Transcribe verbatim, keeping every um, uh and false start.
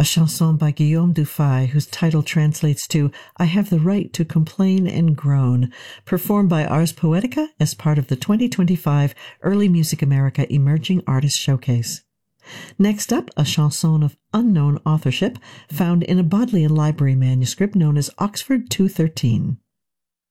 a chanson by Guillaume Dufay, whose title translates to I Have the Right to Complain and Groan, performed by Ars Poetica as part of the twenty twenty-five Early Music America Emerging Artist Showcase. Next up, a chanson of unknown authorship found in a Bodleian Library manuscript known as Oxford two thirteen.